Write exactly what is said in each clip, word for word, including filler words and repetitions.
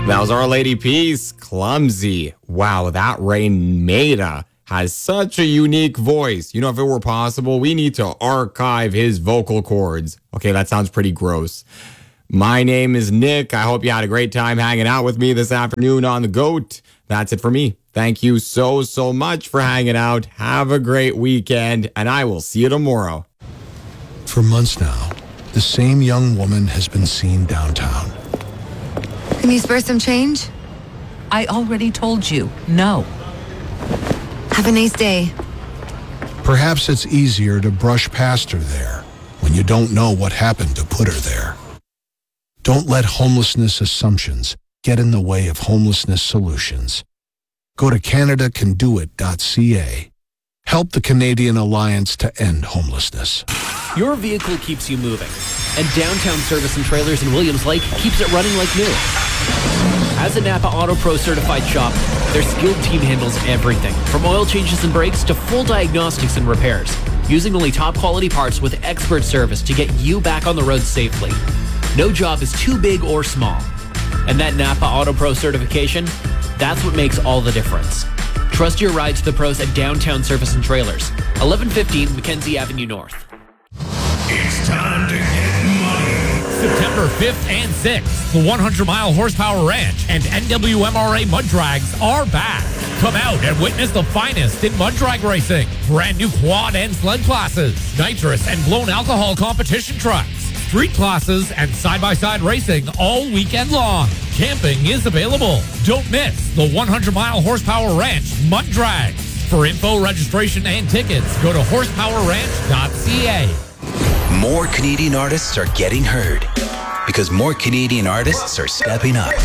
That was Our Lady Peace, Clumsy. Wow, that Rain Maida has such a unique voice. You know, if it were possible, we need to archive his vocal cords. Okay, that sounds pretty gross. My name is Nick. I hope you had a great time hanging out with me this afternoon on The GOAT. That's it for me. Thank you so, so much for hanging out. Have a great weekend, and I will see you tomorrow. For months now, the same young woman has been seen downtown. Can you spare some change? I already told you, no. Have a nice day. Perhaps it's easier to brush past her there when you don't know what happened to put her there. Don't let homelessness assumptions get in the way of homelessness solutions. Go to Canada Can Do It dot C A. Help the Canadian Alliance to End Homelessness. Your vehicle keeps you moving, and Downtown Service and Trailers in Williams Lake keeps it running like new. As a Napa Auto Pro certified shop, their skilled team handles everything, from oil changes and brakes to full diagnostics and repairs, using only top quality parts with expert service to get you back on the road safely. No job is too big or small. And that Napa Auto Pro certification, that's what makes all the difference. Trust your ride to the pros at Downtown Service and Trailers, eleven fifteen Mackenzie Avenue North. It's time to get money. September fifth and sixth, the one hundred mile Horsepower Ranch and N W M R A Mud Drags are back. Come out and witness the finest in mud drag racing. Brand new quad and sled classes, nitrous and blown alcohol competition trucks, street classes, and side-by-side racing all weekend long. Camping is available. Don't miss the one hundred mile Horsepower Ranch Mud Drags. For info, registration, and tickets, go to horsepower ranch dot C A. More Canadian artists are getting heard because more Canadian artists are stepping up.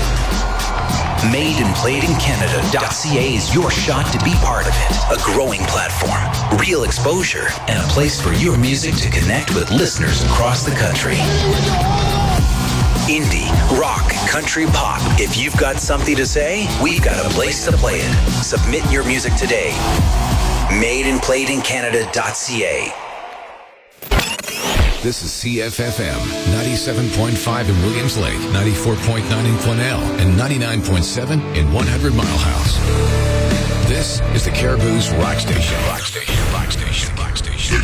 Made and Played in Canada dot C A is your shot to be part of it. A growing platform, real exposure, and a place for your music to connect with listeners across the country. Indie, rock, country, pop. If you've got something to say, we've got a place to play it. Submit your music today. Made and Played in Canada dot C A. This is C F F M, ninety-seven point five in Williams Lake, ninety-four point nine in Quesnel, and ninety-nine point seven in one hundred Mile House. This is the Caribou's Rock Station. Rock Station, Rock Station, Rock Station.